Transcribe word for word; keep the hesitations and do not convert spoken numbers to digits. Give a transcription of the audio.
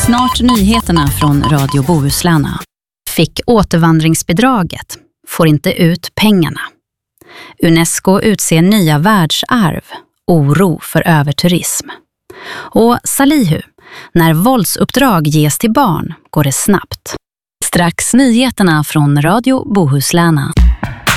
Snart nyheterna från Radio Bohuslän. Fick återvandringsbidraget, får inte ut pengarna. UNESCO utser nya världsarv, oro för överturism. Och Salihu, när våldsuppdrag ges till barn går det snabbt. Strax nyheterna från Radio Bohuslän.